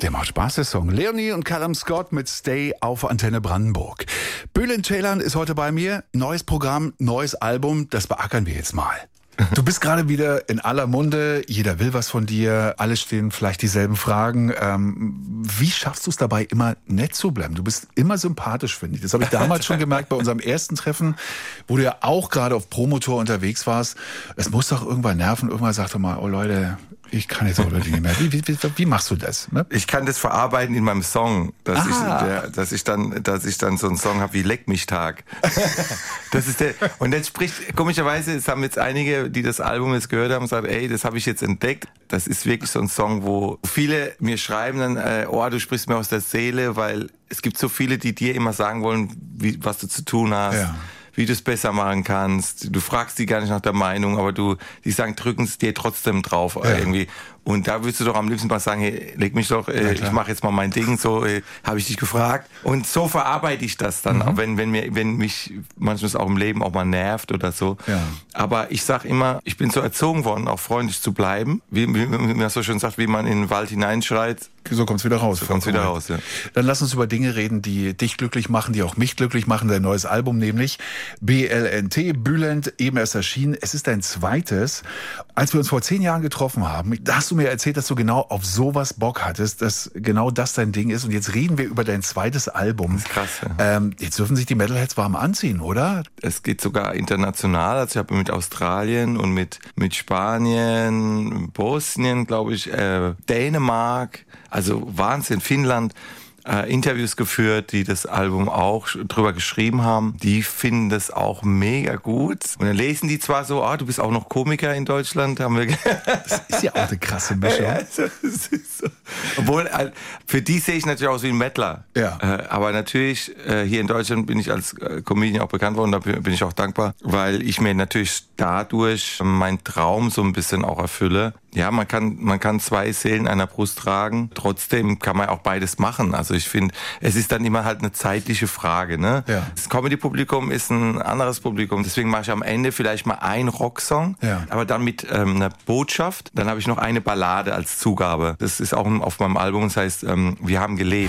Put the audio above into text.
Der macht Spaß, der Song. Leonie und Callum Scott mit Stay auf Antenne Brandenburg. Bülent Ceylan ist heute bei mir. Neues Programm, neues Album, das beackern wir jetzt mal. Du bist gerade wieder in aller Munde, jeder will was von dir, alle stehen vielleicht dieselben Fragen. Wie schaffst du es dabei, immer nett zu bleiben? Du bist immer sympathisch, finde ich. Das habe ich damals schon gemerkt bei unserem ersten Treffen, wo du ja auch gerade auf Promotour unterwegs warst. Es muss doch irgendwann nerven. Irgendwann sagst du mal, oh Leute, ich kann jetzt auch nicht mehr. Wie machst du das? Ne? Ich kann das verarbeiten in meinem Song, dass ich dann so einen Song habe wie Leck mich Tag. Das ist und jetzt spricht, komischerweise, es haben jetzt einige, die das Album jetzt gehört haben, gesagt, ey, das habe ich jetzt entdeckt. Das ist wirklich so ein Song, wo viele mir schreiben dann, oh, du sprichst mir aus der Seele, weil es gibt so viele, die dir immer sagen wollen, was du zu tun hast. Ja. Wie du es besser machen kannst. Du fragst die gar nicht nach der Meinung, aber die sagen, drücken es dir trotzdem drauf irgendwie. Und da würdest du doch am liebsten mal sagen, hey, leg mich doch, ich mache jetzt mal mein Ding, so habe ich dich gefragt. Und so verarbeite ich das dann, auch wenn mich manchmal es auch im Leben auch mal nervt oder so. Ja. Aber ich sag immer, ich bin so erzogen worden, auch freundlich zu bleiben. Wie man so schön sagt, wie man in den Wald hineinschreit. So kommt's wieder raus. So kommt's wieder raus, ja. Dann lass uns über Dinge reden, die dich glücklich machen, die auch mich glücklich machen. Dein neues Album nämlich BLNT, Bülent, eben erst erschienen. Es ist dein zweites. Als wir uns vor 10 Jahren getroffen haben, da hast du mir erzählt, dass du genau auf sowas Bock hattest, dass genau das dein Ding ist. Und jetzt reden wir über dein zweites Album. Das ist krass, ja. Jetzt dürfen sich die Metalheads warm anziehen, oder? Es geht sogar international. Also ich habe mit Australien und mit Spanien, Bosnien, glaube ich, Dänemark, also Wahnsinn, Finnland, Interviews geführt, die das Album auch drüber geschrieben haben. Die finden das auch mega gut. Und dann lesen die zwar so, du bist auch noch Komiker in Deutschland, haben wir. Das ist ja auch eine krasse Mischung. Ja, das ist so. Obwohl, für die sehe ich natürlich aus wie ein Mettler. Ja. Aber natürlich, hier in Deutschland bin ich als Comedian auch bekannt worden, da bin ich auch dankbar, weil ich mir natürlich dadurch meinen Traum so ein bisschen auch erfülle. Ja, man kann 2 Seelen einer Brust tragen. Trotzdem kann man auch beides machen. Also ich finde, es ist dann immer halt eine zeitliche Frage, ne? Ja. Das Comedy-Publikum ist ein anderes Publikum. Deswegen mache ich am Ende vielleicht mal einen Rocksong, aber dann mit einer Botschaft. Dann habe ich noch eine Ballade als Zugabe. Das ist auch auf meinem Album. Das heißt, wir haben gelebt.